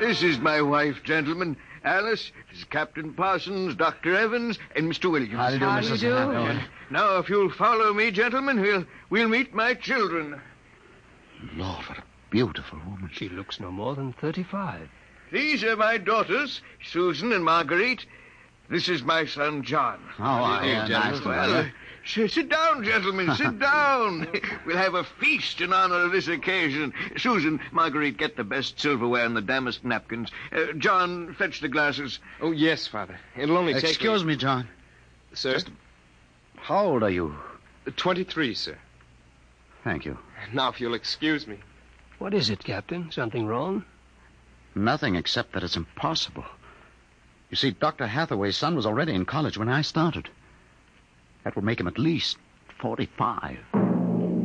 This is my wife, gentlemen. Alice, this is Captain Parsons, Dr. Evans, and Mr. Williams. How do you do, Mrs. Hathaway? Now, if you'll follow me, gentlemen, we'll meet my children. Lord, what a beautiful woman. She looks no more than 35. These are my daughters, Susan and Marguerite. This is my son, John. Nice to Well, sit down, gentlemen, sit down. We'll have a feast in honor of this occasion. Susan, Marguerite, get the best silverware and the damask napkins. John, fetch the glasses. Oh, yes, Father. It'll only take... Excuse me, John. Sir? How old are you? 23, sir. Thank you. Now, if you'll excuse me. What is it, Captain? Something wrong? Nothing except that it's impossible. You see, Dr. Hathaway's son was already in college when I started. That would make him at least 45.